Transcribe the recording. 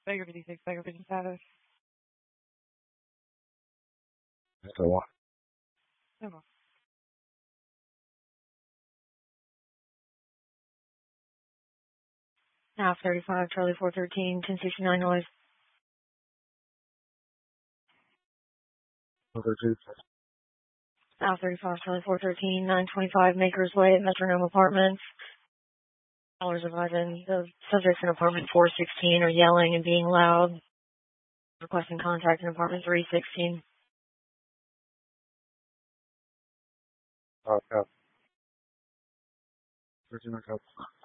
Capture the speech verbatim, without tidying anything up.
Baker fifty-six, Baker fifty-seven. So what? Okay. Now thirty-five, Charlie four thirteen, ten sixty-nine noise. Over two. Now thirty-five, Charlie four thirteen, nine twenty-five, Makers Way at Metronome Apartments. Callers advising the subjects in apartment four sixteen are yelling and being loud. Requesting contact in apartment three sixteen. Uh, yeah. thirteen,